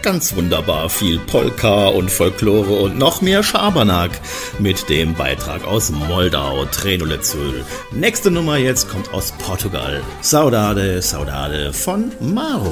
ganz wunderbar viel Polka und Folklore und noch mehr Schabernack mit dem Beitrag aus Moldau, Trenolezül. Nächste Nummer jetzt kommt aus Portugal. Saudade, Saudade von Maro.